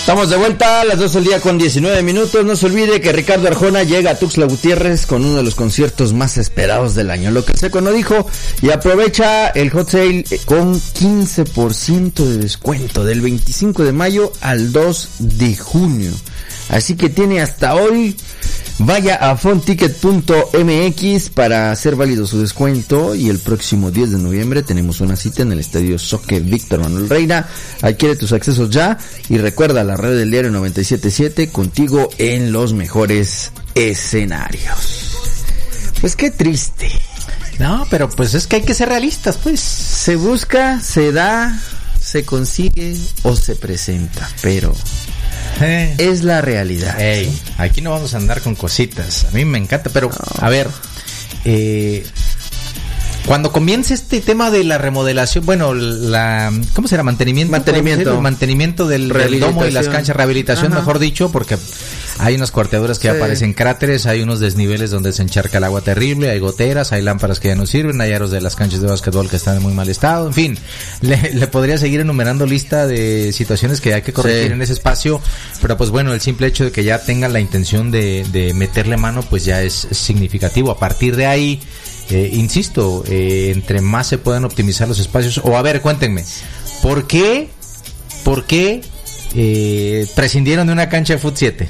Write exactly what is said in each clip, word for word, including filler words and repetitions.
Estamos de vuelta a las dos del día con diecinueve minutos. No se olvide que Ricardo Arjona llega a Tuxtla Gutiérrez con uno de los conciertos más esperados del año. Lo que el Seco no dijo, y aprovecha el hot sale con quince por ciento de descuento del veinticinco de mayo al dos de junio. Así que tiene hasta hoy. Vaya a fonticket punto m x para hacer válido su descuento, y el próximo diez de noviembre tenemos una cita en el Estadio Soccer Víctor Manuel Reina. Adquiere tus accesos ya y recuerda la red del diario noventa y siete punto siete, contigo en los mejores escenarios. Pues qué triste. No, pero pues es que hay que ser realistas, pues. Se busca, se da, se consigue o se presenta, pero... Eh. es la realidad. Ey, aquí no vamos a andar con cositas. A mí me encanta, pero no. a ver, eh, cuando comience este tema de la remodelación, bueno, la ¿cómo será? Mantenimiento, mantenimiento, mantenimiento del, del domo y las canchas, rehabilitación, ajá, mejor dicho, porque hay unas cuarteaduras que sí. aparecen cráteres, hay unos desniveles donde se encharca el agua terrible, hay goteras, hay lámparas que ya no sirven, hay aros de las canchas de básquetbol que están en muy mal estado, en fin, le, le podría seguir enumerando lista de situaciones que hay que corregir sí. en ese espacio, pero pues bueno, el simple hecho de que ya tengan la intención de, de meterle mano, pues ya es significativo. A partir de ahí, eh, insisto, eh, entre más se puedan optimizar los espacios, o a ver, cuéntenme, ¿por qué, por qué eh, prescindieron de una cancha de fútbol siete?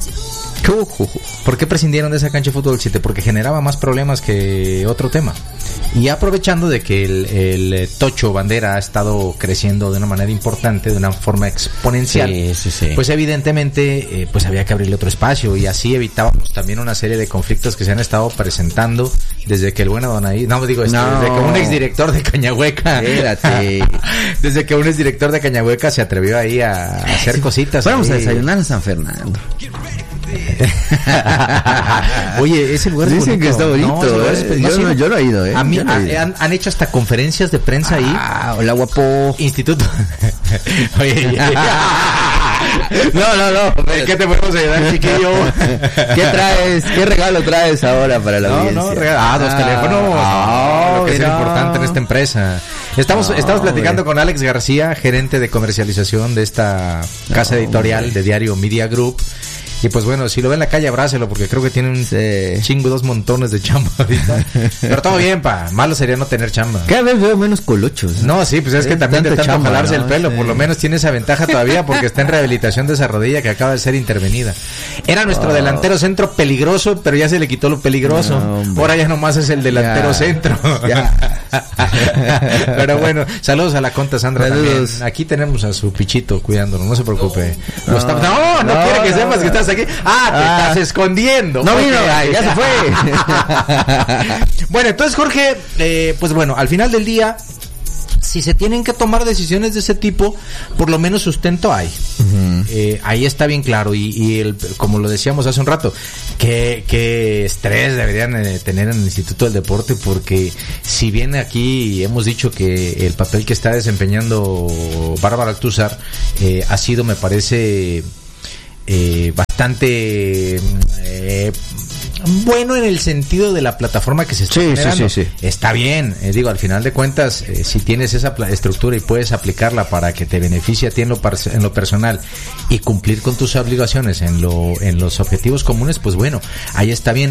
¿Por qué prescindieron de esa cancha de fútbol siete? Porque generaba más problemas que otro tema. Y aprovechando de que el, el Tocho Bandera ha estado creciendo de una manera importante, de una forma exponencial, sí, sí, sí. pues evidentemente eh, pues había que abrirle otro espacio, y así evitábamos también una serie de conflictos que se han estado presentando desde que el bueno Donaí, no digo este, no. desde que un exdirector de Cañahueca, espérate, desde que un exdirector de Cañahueca se atrevió ahí a, a hacer cositas. Vamos ahí. a desayunar en San Fernando. Oye, ese lugar dicen es bonito. que está bonito, no, eh. es, yo, no, yo no he ido, eh. A mí, no a, he ido. Han, han hecho hasta conferencias de prensa ah, ahí. Ah, hola guapo. Instituto. Oye, ya, ya. No, no, no. ¿Qué te podemos ayudar, chiquillo? ¿Qué traes? ¿Qué regalo traes ahora para la no, audiencia? No, regalo. Ah, dos ah, teléfonos. Ah, no, lo que es mira. importante en esta empresa. Estamos, no, estamos platicando güey. con Alex García, gerente de comercialización de esta casa no, editorial güey. de Diario Media Group. Y pues bueno, si lo ve en la calle, abrácelo, porque creo que tiene un sí. chingo, dos montones de chamba ahorita. Pero todo bien, pa. Malo sería no tener chamba. Cada vez veo menos colochos. No, sí, pues es, es que también de tanto chamba, jalarse ¿no? el pelo, sí. por lo menos tiene esa ventaja todavía, porque está en rehabilitación de esa rodilla que acaba de ser intervenida. Era nuestro oh. delantero centro peligroso, pero ya se le quitó lo peligroso. No, ahora ya nomás es el delantero ya. centro. Ya. Pero bueno, saludos a la conta Sandra saludos. también. Aquí tenemos a su pichito cuidándolo, no se preocupe. No, no, está... no, no, no quiere que no, sepas no. que estás aquí. Ah, te ah, estás escondiendo. No vino, okay. ya se fue. Bueno, entonces Jorge, eh, pues bueno, al final del día, si se tienen que tomar decisiones de ese tipo, por lo menos sustento hay. Uh-huh. Eh, ahí está bien claro. Y, y el, como lo decíamos hace un rato, qué, qué estrés deberían eh, tener en el Instituto del Deporte, porque si bien aquí hemos dicho que el papel que está desempeñando Bárbara Altúzar eh, ha sido, me parece... Eh, bastante eh, bueno en el sentido de la plataforma que se está sí, generando. Sí, sí, sí. Está bien, eh, digo, al final de cuentas, eh, si tienes esa pla- estructura y puedes aplicarla para que te beneficie a ti en lo, par- en lo personal y cumplir con tus obligaciones en lo en los objetivos comunes, pues bueno, ahí está bien.